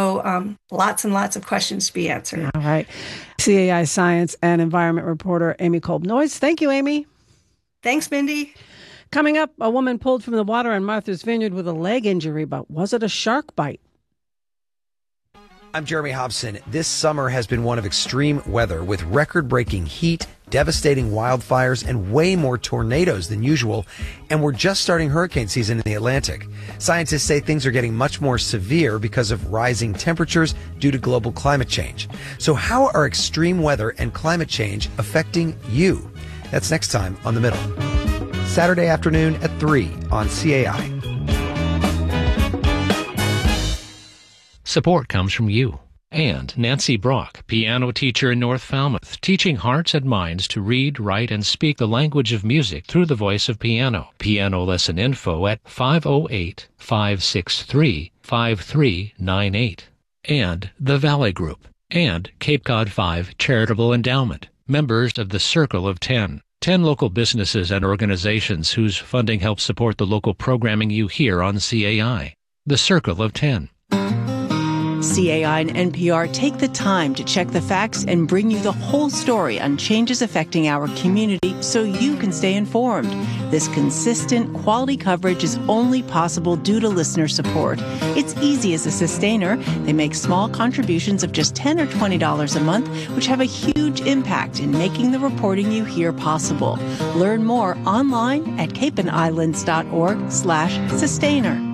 S21: So lots and lots of questions to be answered.
S4: All right. CAI science and environment reporter Amy Kolb-Noyes. Thank you, Amy.
S21: Thanks, Mindy.
S4: Coming up, a woman pulled from the water on Martha's Vineyard with a leg injury, but was it a shark bite?
S1: I'm Jeremy Hobson. This summer has been one of extreme weather with record-breaking heat, devastating wildfires, and way more tornadoes than usual. And we're just starting hurricane season in the Atlantic. Scientists say things are getting much more severe because of rising temperatures due to global climate change. So how are extreme weather and climate change affecting you? That's next time on The Middle. Saturday afternoon at 3 on CAI.
S3: Support comes from you and Nancy Brock, piano teacher in North Falmouth, teaching hearts and minds to read, write, and speak the language of music through the voice of piano. Piano lesson info at 508-563-5398. And the Valley Group and Cape Cod 5 Charitable Endowment, members of the Circle of 10. 10 local businesses and organizations whose funding helps support the local programming you hear on CAI. The Circle of 10.
S2: CAI and NPR take the time to check the facts and bring you the whole story on changes affecting our community so you can stay informed. This consistent, quality coverage is only possible due to listener support. It's easy as a sustainer. They make small contributions of just $10 or $20 a month, which have a huge impact in making the reporting you hear possible. Learn more online at capeandislands.org/sustainer.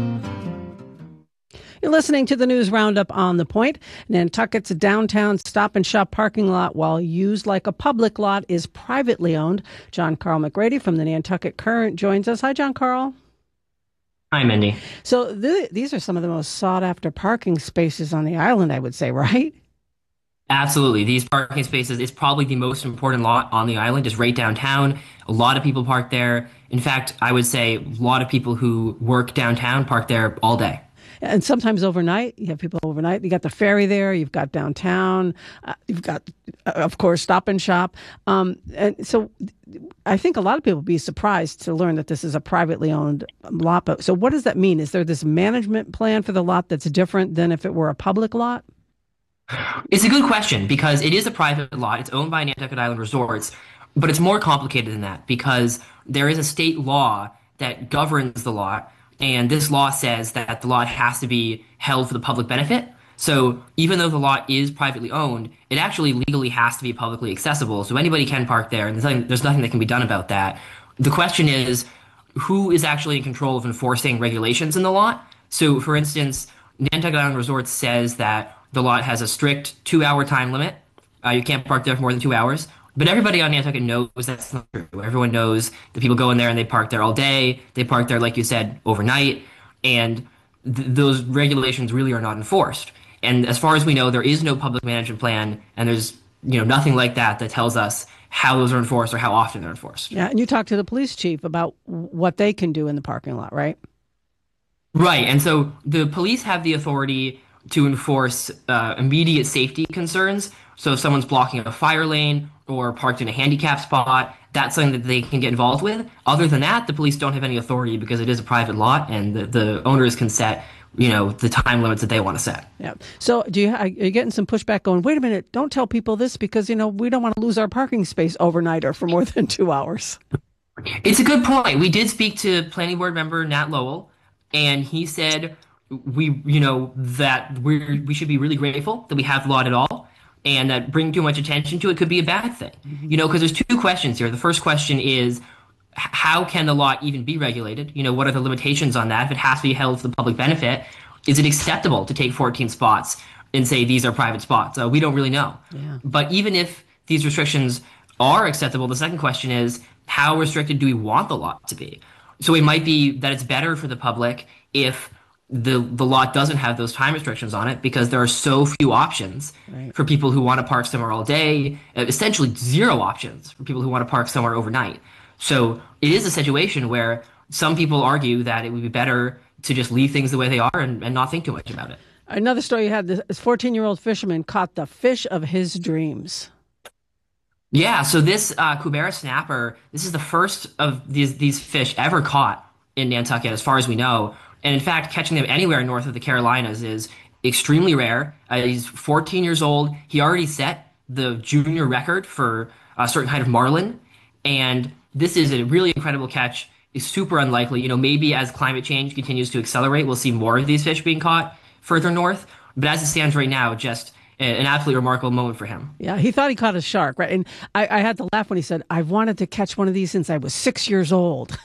S4: You're listening to the News Roundup on The Point. Nantucket's downtown Stop and Shop parking lot, while used like a public lot, is privately owned. John Carl McGrady from the Nantucket Current joins us. Hi, John Carl.
S5: Hi, Mindy.
S4: So these are some of the most sought-after parking spaces on the island, I would say, right?
S5: Absolutely. These parking spaces is probably the most important lot on the island. It's right downtown. A lot of people park there. In fact, I would say a lot of people who work downtown park there all day.
S4: And sometimes overnight, you have people overnight. You got the ferry there. You've got downtown. You've got, of course, Stop and Shop. And so I think a lot of people would be surprised to learn that this is a privately owned lot. So what does that mean? Is there this management plan for the lot that's different than if it were a public lot?
S5: It's a good question because it is a private lot. It's owned by Nantucket Island Resorts, but it's more complicated than that because there is a state law that governs the lot. And this law says that the lot has to be held for the public benefit. So even though the lot is privately owned, it actually legally has to be publicly accessible. So anybody can park there, and there's nothing that can be done about that. The question is, who is actually in control of enforcing regulations in the lot? So, for instance, Nantucket Island Resorts says that the lot has a strict 2-hour time limit. You can't park there for more than 2 hours. But everybody on Nantucket knows that's not true. Everyone knows that people go in there and they park there all day. They park there, like you said, overnight. And those regulations really are not enforced. And as far as we know, there is no public management plan, and there's nothing like that tells us how those are enforced or how often they're enforced.
S4: Yeah, and you talked to the police chief about what they can do in the parking lot, right?
S5: Right, and so the police have the authority to enforce immediate safety concerns. So if someone's blocking a fire lane or parked in a handicap spot, that's something that they can get involved with. Other than that, the police don't have any authority because it is a private lot, and the owners can set, the time limits that they want to set.
S4: Yeah. So are you getting some pushback going, wait a minute, don't tell people this because, we don't want to lose our parking space overnight or for more than 2 hours?
S5: It's a good point. We did speak to Planning Board member Nat Lowell, and he said that we should be really grateful that we have the lot at all, and that bringing too much attention to it could be a bad thing. Because there's two questions here. The first question is, how can the lot even be regulated? What are the limitations on that? If it has to be held for the public benefit, is it acceptable to take 14 spots and say these are private spots? We don't really know.
S4: Yeah.
S5: But even if these restrictions are acceptable, the second question is, how restricted do we want the lot to be? So it might be that it's better for the public if the lot doesn't have those time restrictions on it, because there are so few options for people who want to park somewhere all day, essentially zero options for people who want to park somewhere overnight. So it is a situation where some people argue that it would be better to just leave things the way they are and not think too much about it.
S4: Another story you had, this 14-year-old fisherman caught the fish of his dreams.
S5: Yeah, so this Cubera snapper, this is the first of these fish ever caught in Nantucket, as far as we know. And in fact, catching them anywhere north of the Carolinas is extremely rare. He's 14 years old. He already set the junior record for a certain kind of marlin. And this is a really incredible catch. It's super unlikely. Maybe as climate change continues to accelerate, we'll see more of these fish being caught further north. But as it stands right now, just an absolutely remarkable moment for him.
S4: Yeah, he thought he caught a shark, right? And I had to laugh when he said, I've wanted to catch one of these since I was 6 years old.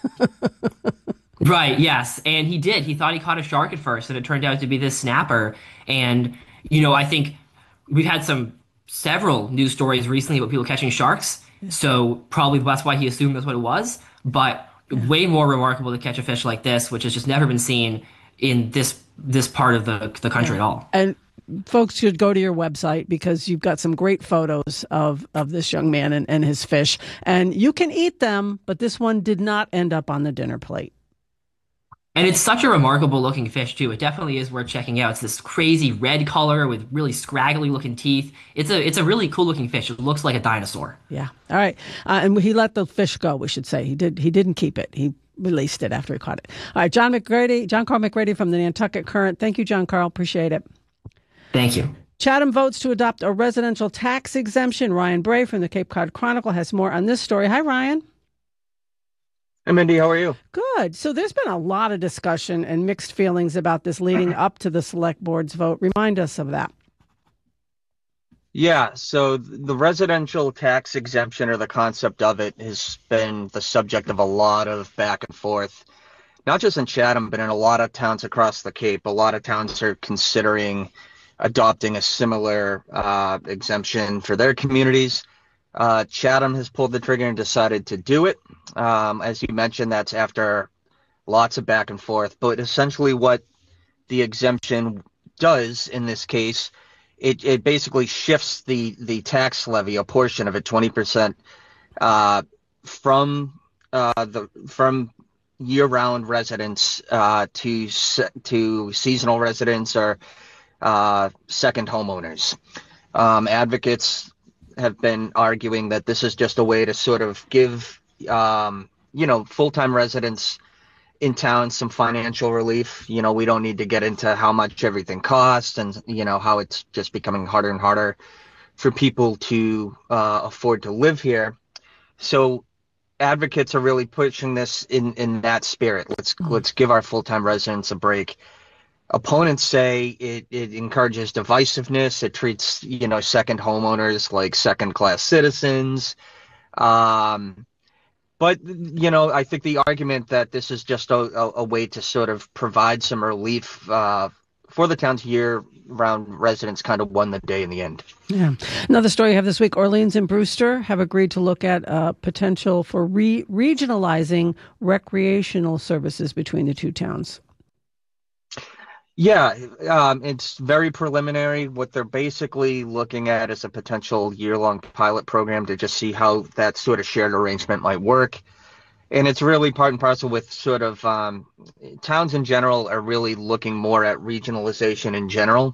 S5: Right, yes. And he did. He thought he caught a shark at first, and it turned out to be this snapper. And, I think we've had several news stories recently about people catching sharks. So probably that's why he assumed that's what it was. But way more remarkable to catch a fish like this, which has just never been seen in this part of the country at all.
S4: And folks should go to your website because you've got some great photos of this young man and his fish. And you can eat them, but this one did not end up on the dinner plate.
S5: And it's such a remarkable looking fish too. It definitely is worth checking out. It's this crazy red color with really scraggly looking teeth. It's a really cool looking fish. It looks like a dinosaur.
S4: Yeah. All right. And he let the fish go, we should say. He didn't keep it. He released it after he caught it. All right. John Carl McGrady from the Nantucket Current. Thank you, John Carl. Appreciate it.
S5: Thank you.
S4: Chatham votes to adopt a residential tax exemption. Ryan Bray from the Cape Cod Chronicle has more on this story. Hi, Ryan.
S7: Hey, Mindy, how are you?
S4: Good. So there's been a lot of discussion and mixed feelings about this leading up to the select board's vote. Remind us of that.
S7: Yeah, so the residential tax exemption, or the concept of it, has been the subject of a lot of back and forth, not just in Chatham, but in a lot of towns across the Cape. A lot of towns are considering adopting a similar exemption for their communities. Chatham has pulled the trigger and decided to do it. As you mentioned, that's after lots of back and forth. But essentially what the exemption does in this case, it basically shifts the tax levy, a portion of it, 20%, from year-round residents to seasonal residents or second homeowners. Advocates have been arguing that this is just a way to sort of give, full-time residents in town some financial relief. We don't need to get into how much everything costs and, how it's just becoming harder and harder for people to afford to live here. So advocates are really pushing this in that spirit. Let's give our full-time residents a break. Opponents say it encourages divisiveness. It treats, second homeowners like second-class citizens. But, I think the argument that this is just a way to sort of provide some relief the town's year-round residents kind of won the day in the end.
S4: Yeah. Another story you have this week, Orleans and Brewster have agreed to look at potential for regionalizing recreational services between the two towns.
S7: Yeah, it's very preliminary. What they're basically looking at is a potential year-long pilot program to just see how that sort of shared arrangement might work. And it's really part and parcel with sort of towns in general are really looking more at regionalization in general.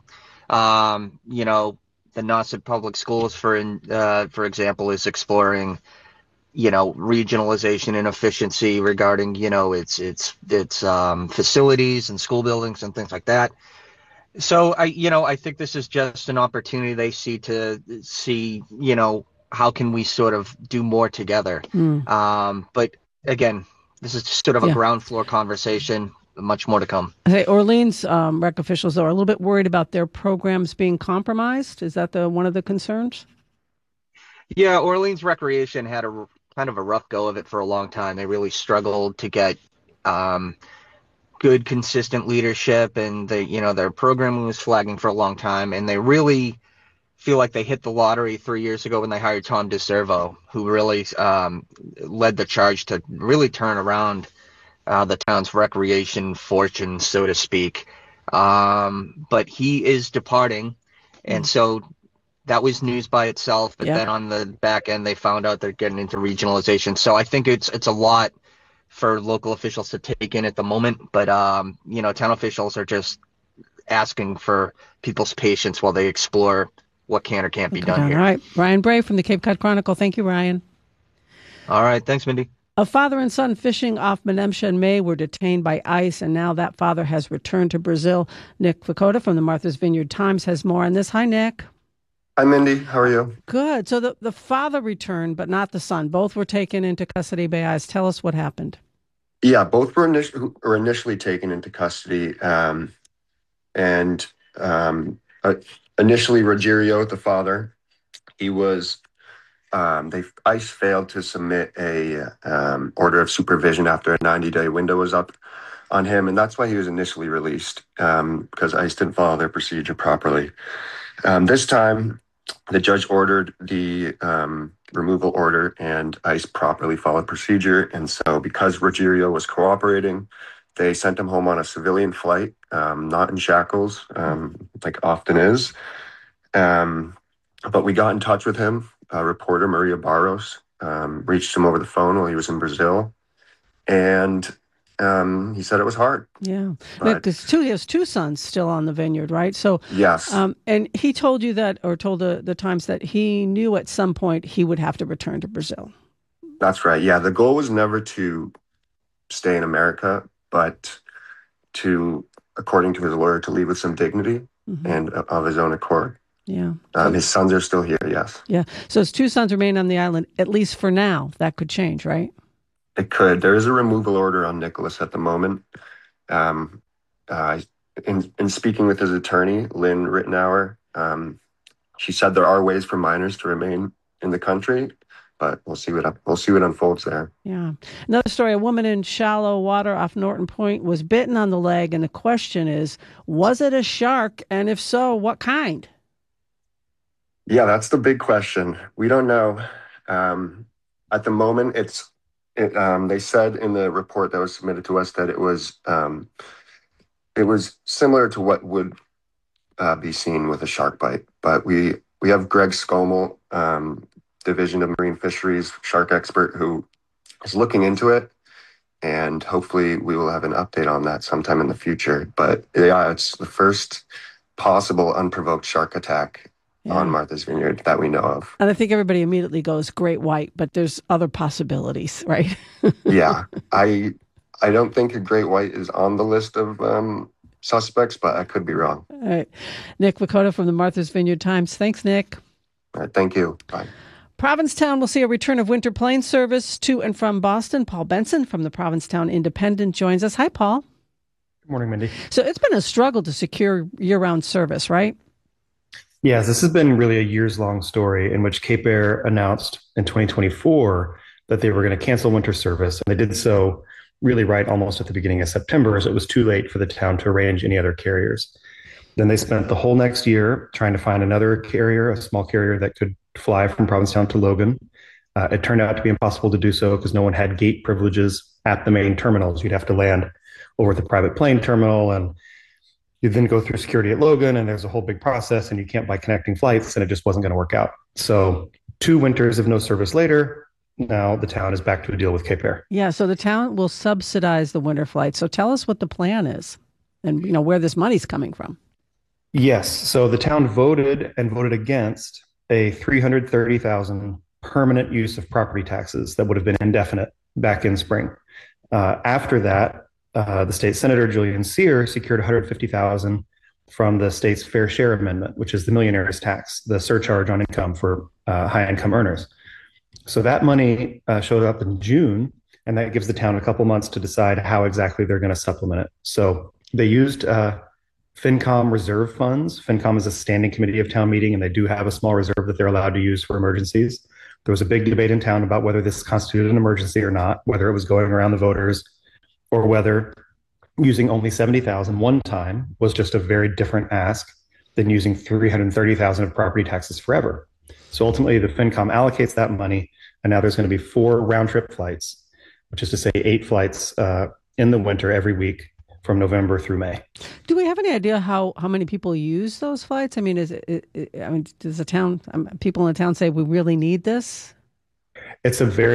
S7: The Nauset Public Schools, for example, is exploring, regionalization and efficiency regarding, its facilities and school buildings and things like that. So I think this is just an opportunity they see to see, how can we sort of do more together. But again, this is just sort of a ground floor conversation. Much more to come.
S4: Hey, Orleans rec officials are a little bit worried about their programs being compromised. Is that one of the concerns?
S7: Yeah, Orleans Recreation had a kind of a rough go of it for a long time. They really struggled to get good, consistent leadership, and their programming was flagging for a long time. And they really feel like they hit the lottery 3 years ago when they hired Tom DeServo, who really led the charge to really turn around the town's recreation fortune, so to speak. But he is departing, and so that was news by itself. But then on the back end, they found out they're getting into regionalization. So I think it's a lot for local officials to take in at the moment. But town officials are just asking for people's patience while they explore what can or can't be done here.
S4: All right, Ryan Bray from the Cape Cod Chronicle. Thank you, Ryan.
S7: All right, thanks, Mindy.
S4: A father and son fishing off Menemsha in May were detained by ICE, and now that father has returned to Brazil. Nick Vakota from the Martha's Vineyard Times has more on this. Hi, Nick.
S6: Hi, Mindy. How are you?
S4: Good. So the father returned, but not the son. Both were taken into custody by ICE. Tell us what happened.
S6: Yeah, both were initially taken into custody. Initially, Rogerio, the father, he was... ICE failed to submit a order of supervision after a 90-day window was up on him, and that's why he was initially released, because ICE didn't follow their procedure properly. This time, the judge ordered the removal order, and ICE properly followed procedure. And so because Rogerio was cooperating, they sent him home on a civilian flight, not in shackles, like often is. But we got in touch with him. Reporter Maria Barros reached him over the phone while he was in Brazil, and he said it was hard.
S4: Yeah, because he has two sons still on the vineyard, right? So
S6: yes,
S4: and he told you that, or told the Times that he knew at some point he would have to return to Brazil.
S6: That's right. Yeah, the goal was never to stay in America, but to, according to his lawyer, to leave with some dignity and of his own accord.
S4: Yeah.
S6: His sons are still here, yes.
S4: Yeah. So his two sons remain on the island, at least for now. That could change, right?
S6: It could. There is a removal order on Nicholas at the moment. In speaking with his attorney, Lynn Rittenauer, she said there are ways for minors to remain in the country, but we'll see what unfolds there.
S4: Yeah. Another story, a woman in shallow water off Norton Point was bitten on the leg, and the question is, was it a shark? And if so, what kind?
S6: Yeah, that's the big question. We don't know. At the moment, they said in the report that was submitted to us that it was similar to what would be seen with a shark bite. But we have Greg Scommel, Division of Marine Fisheries shark expert, who is looking into it, and hopefully we will have an update on that sometime in the future. But yeah, it's the first possible unprovoked shark attack on Martha's Vineyard that we know of.
S4: And I think everybody immediately goes great white, but there's other possibilities, right?
S6: Yeah. I don't think a great white is on the list of suspects, but I could be wrong.
S4: All right. Nick Vakota from the Martha's Vineyard Times. Thanks, Nick.
S6: All right, thank you. Bye.
S4: Provincetown will see a return of winter plane service to and from Boston. Paul Benson from the Provincetown Independent joins us. Hi, Paul.
S8: Good morning, Mindy.
S4: So it's been a struggle to secure year-round service, right?
S8: Yes, this has been really a years-long story in which Cape Air announced in 2024 that they were going to cancel winter service. And they did so really right almost at the beginning of September, so it was too late for the town to arrange any other carriers. Then they spent the whole next year trying to find another carrier, a small carrier that could fly from Provincetown to Logan. It turned out to be impossible to do so because no one had gate privileges at the main terminals. You'd have to land over at the private plane terminal, and you then go through security at Logan, and there's a whole big process, and you can't buy connecting flights, and it just wasn't going to work out. So 2 winters of no service later, now the town is back to a deal with Cape Air.
S4: Yeah, so the town will subsidize the winter flights. So tell us what the plan is and where this money's coming from.
S8: Yes, so the town voted against a $330,000 permanent use of property taxes that would have been indefinite back in spring. After that, the state senator, Julian Cyr, secured $150,000 from the state's fair share amendment, which is the millionaire's tax, the surcharge on income for high income earners. So that money showed up in June, and that gives the town a couple months to decide how exactly they're going to supplement it. So they used FinCom reserve funds. FinCom is a standing committee of town meeting, and they do have a small reserve that they're allowed to use for emergencies. There was a big debate in town about whether this constituted an emergency or not, whether it was going around the voters, or whether using only $70,000 one time was just a very different ask than using $330,000 of property taxes forever. So ultimately, the FinCom allocates that money, and now there's going to be 4 round-trip flights, which is to say 8 flights in the winter every week from November through May.
S4: Do we have any idea how many people use those flights? I mean, does the town, people in the town say we really need this?
S8: It's a very